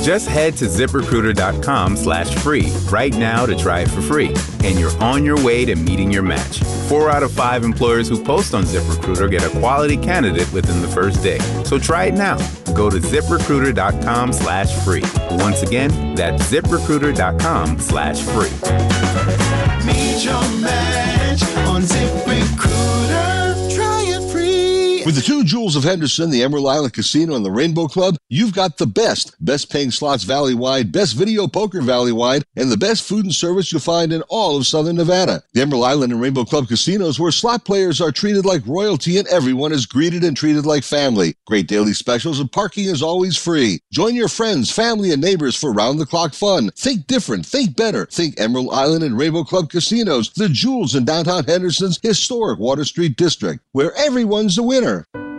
Just head to ZipRecruiter.com/free right now to try it for free. And you're on your way to meeting your match. 4 out of 5 employers who post on ZipRecruiter get a quality candidate within the first day. So try it now. Go to ZipRecruiter.com/free. Once again, that's ZipRecruiter.com/free. Meet your match on ZipRecruiter. Try it free. With the 2 Jewels of Henderson, the Emerald Island Casino, and the Rainbow Club, you've got the best paying slots valley-wide, best video poker valley-wide, and the best food and service you'll find in all of Southern Nevada. The Emerald Island and Rainbow Club casinos, where slot players are treated like royalty and everyone is greeted and treated like family. Great daily specials and parking is always free. Join your friends, family, and neighbors for round-the-clock fun. Think different, think better. Think Emerald Island and Rainbow Club casinos, the jewels in downtown Henderson's historic Water Street district, where everyone's a winner.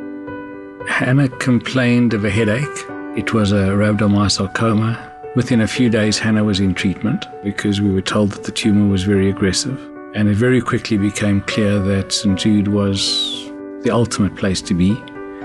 Hannah complained of a headache. It was a rhabdomyosarcoma. Within a few days, Hannah was in treatment because we were told that the tumor was very aggressive. And it very quickly became clear that St. Jude was the ultimate place to be.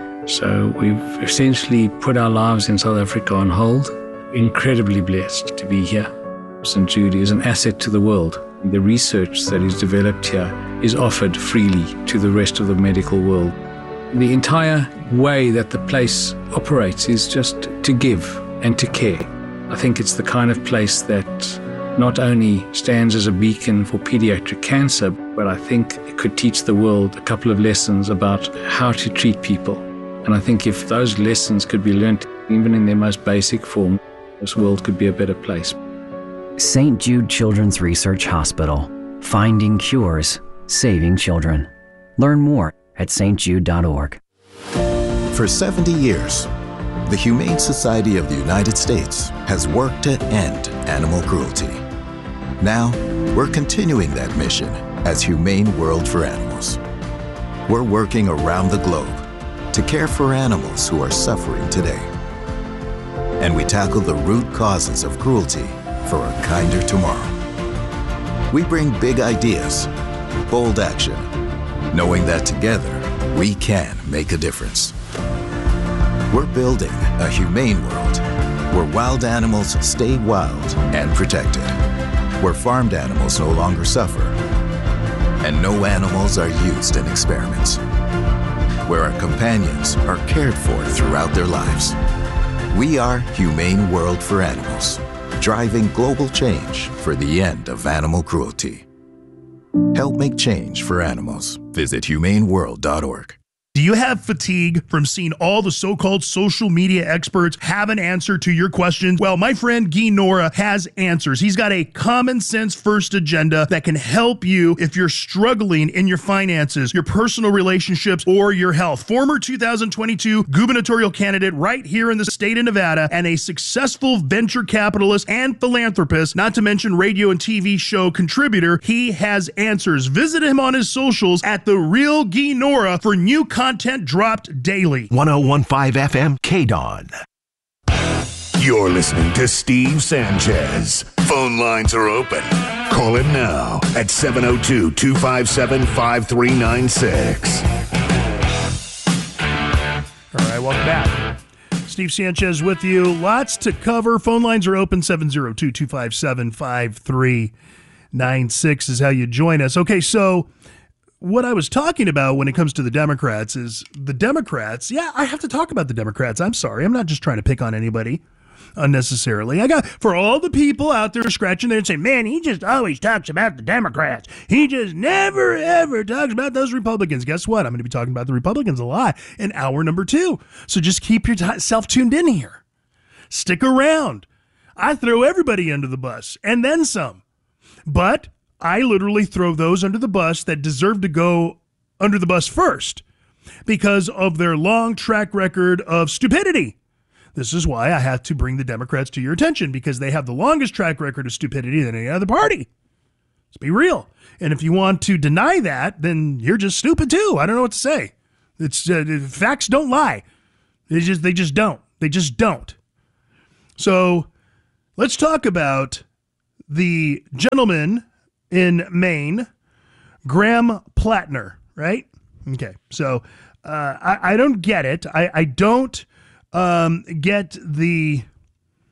So we've essentially put our lives in South Africa on hold. Incredibly blessed to be here. St. Jude is an asset to the world. The research that is developed here is offered freely to the rest of the medical world. The entire way that the place operates is just to give and to care. I think it's the kind of place that not only stands as a beacon for pediatric cancer, but I think it could teach the world a couple of lessons about how to treat people. And I think if those lessons could be learned, even in their most basic form, this world could be a better place. St. Jude Children's Research Hospital. Finding cures, saving children. Learn more at stjude.org. For 70 years, the Humane Society of the United States has worked to end animal cruelty. Now, we're continuing that mission as Humane World for Animals. We're working around the globe to care for animals who are suffering today. And we tackle the root causes of cruelty for a kinder tomorrow. We bring big ideas, bold action, knowing that together we can make a difference. We're building a humane world where wild animals stay wild and protected, where farmed animals no longer suffer, and no animals are used in experiments, where our companions are cared for throughout their lives. We are Humane World for Animals, driving global change for the end of animal cruelty. Help make change for animals. Visit humaneworld.org. Do you have fatigue from seeing all the so-called social media experts have an answer to your questions? Well, my friend Guy Nora has answers. He's got a common sense first agenda that can help you if you're struggling in your finances, your personal relationships, or your health. Former 2022 gubernatorial candidate right here in the state of Nevada and a successful venture capitalist and philanthropist, not to mention radio and TV show contributor, he has answers. Visit him on his socials at The Real Guy Nora for new content dropped daily. 1015 FM KDON. You're listening to Steve Sanchez. Phone lines are open. Call him now at 702-257-5396. All right, welcome back. Steve Sanchez with you. Lots to cover. Phone lines are open. 702-257-5396 is how you join us. Okay, so what I was talking about when it comes to the Democrats is the Democrats. Yeah, I have to talk about the Democrats. I'm sorry. I'm not just trying to pick on anybody unnecessarily. I got for all the people out there scratching there and saying, man, he just always talks about the Democrats. He just never, ever talks about those Republicans. Guess what? I'm going to be talking about the Republicans a lot in hour number 2. So just keep yourself tuned in here. Stick around. I throw everybody under the bus and then some. But I literally throw those under the bus that deserve to go under the bus first because of their long track record of stupidity. This is why I have to bring the Democrats to your attention, because they have the longest track record of stupidity than any other party. Let's be real. And if you want to deny that, then you're just stupid too. I don't know what to say. It's facts don't lie. They just don't. They just don't. So let's talk about the gentleman in Maine, Graham Plattner, right? Okay, so I don't get it. I don't get the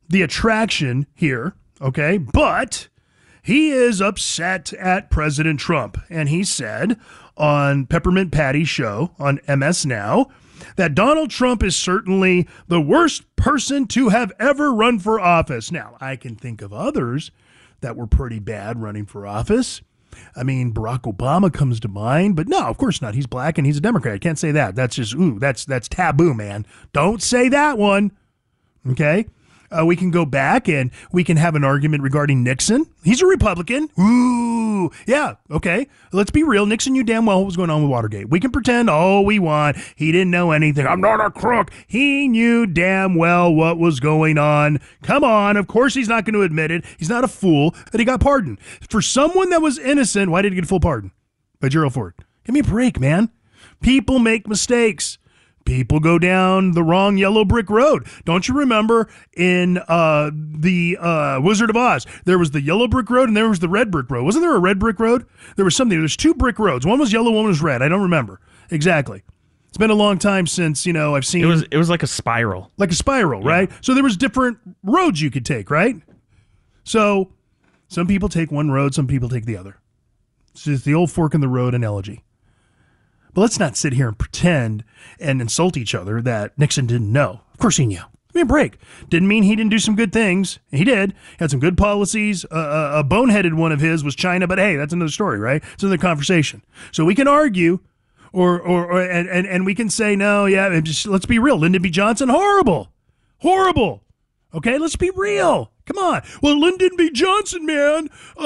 the attraction here, okay? But he is upset at President Trump. And he said on Peppermint Patty's show on MS Now that Donald Trump is certainly the worst person to have ever run for office. Now, I can think of others that were pretty bad running for office. I mean, Barack Obama comes to mind, but no, of course not. He's black and he's a Democrat. Can't say that. That's just, that's taboo, man. Don't say that one. Okay? We can go back and we can have an argument regarding Nixon. He's a Republican. Ooh, yeah, okay. Let's be real. Nixon knew damn well what was going on with Watergate. We can pretend all we want. He didn't know anything. I'm not a crook. He knew damn well what was going on. Come on. Of course he's not going to admit it. He's not a fool that he got pardoned. For someone that was innocent, why did he get a full pardon? By Gerald Ford. Give me a break, man. People make mistakes. People go down the wrong yellow brick road. Don't you remember in the Wizard of Oz, there was the yellow brick road and there was the red brick road. Wasn't there a red brick road? There was something. There's two brick roads. One was yellow, one was red. I don't remember exactly. It's been a long time since, I've seen. It was like a spiral. Like a spiral, right? So there was different roads you could take, right? So some people take one road, some people take the other. It's just the old fork in the road analogy. But let's not sit here and pretend and insult each other that Nixon didn't know. Of course he knew. Give me a break. Didn't mean he didn't do some good things. He did. Had some good policies. A boneheaded one of his was China, but hey, that's another story, right? It's another conversation. So we can argue and we can say, no, yeah, let's be real. Lyndon B. Johnson, horrible. Horrible. Okay, let's be real. Come on. Well, Lyndon B. Johnson, man,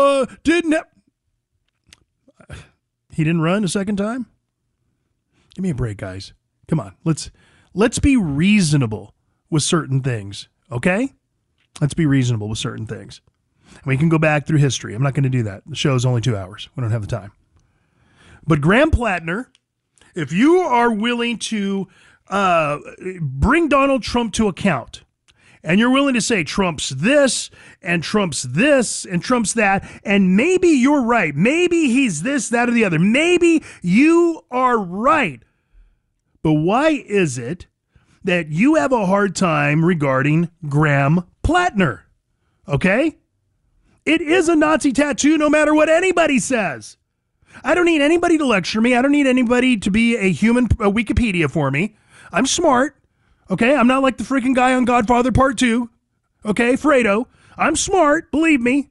he didn't run a second time? Give me a break, guys. Come on. Let's be reasonable with certain things, okay? Let's be reasonable with certain things. And we can go back through history. I'm not going to do that. The show is only 2 hours. We don't have the time. But Graham Plattner, if you are willing to bring Donald Trump to account, and you're willing to say Trump's this, and Trump's this, and Trump's that, and maybe you're right. Maybe he's this, that, or the other. Maybe you are right. But why is it that you have a hard time regarding Graham Plattner? Okay? It is a Nazi tattoo no matter what anybody says. I don't need anybody to lecture me. I don't need anybody to be a Wikipedia for me. I'm smart. Okay? I'm not like the freaking guy on Godfather Part 2. Okay? Fredo. I'm smart. Believe me.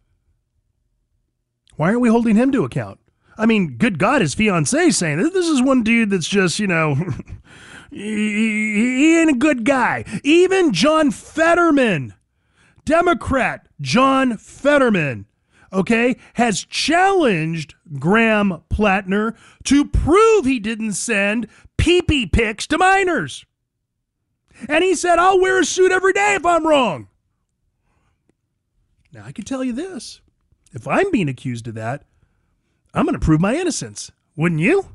Why aren't we holding him to account? I mean, good God, his fiancée saying this is one dude that's just, he ain't a good guy. Even John Fetterman, Democrat John Fetterman, okay, has challenged Graham Plattner to prove he didn't send pee-pee pics to minors. And he said, I'll wear a suit every day if I'm wrong. Now, I can tell you this. If I'm being accused of that, I'm going to prove my innocence. Wouldn't you?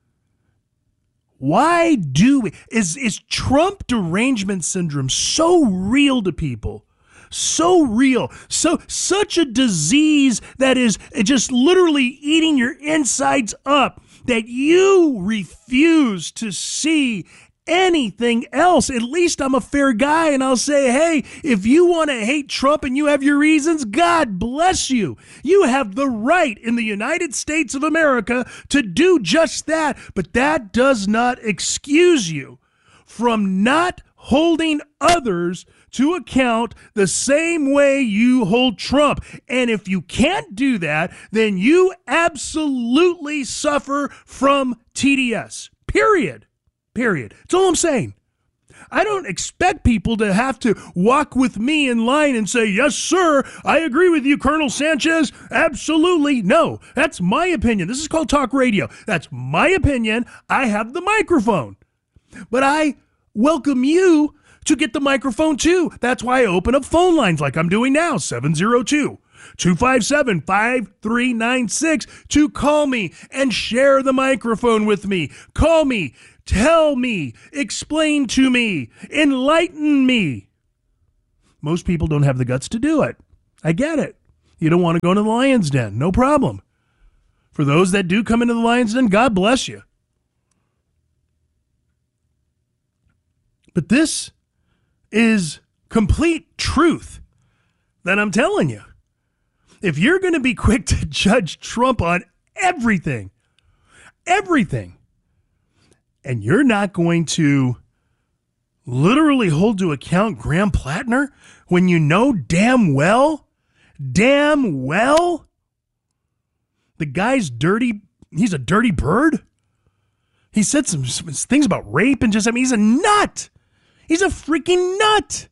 Why do we? Is Trump derangement syndrome so real to people? So real. Such a disease that is just literally eating your insides up that you refuse to see anything else. At least I'm a fair guy and I'll say, hey, if you want to hate Trump and you have your reasons, God bless you. You have the right in the United States of America to do just that. But that does not excuse you from not holding others to account the same way you hold Trump. And if you can't do that, then you absolutely suffer from TDS. Period. That's all I'm saying. I don't expect people to have to walk with me in line and say, yes, sir, I agree with you, Colonel Sanchez. Absolutely. No, that's my opinion. This is called talk radio. That's my opinion. I have the microphone. But I welcome you to get the microphone too. That's why I open up phone lines like I'm doing now, 702-257-5396, to call me and share the microphone with me. Call me. Tell me, explain to me, enlighten me. Most people don't have the guts to do it. I get it. You don't want to go to the lion's den. No problem. For those that do come into the lion's den, God bless you. But this is complete truth that I'm telling you. If you're going to be quick to judge Trump on everything, and you're not going to literally hold to account Graham Plattner when you know damn well, the guy's dirty, he's a dirty bird. He said some things about rape and just, he's a nut. He's a freaking nut.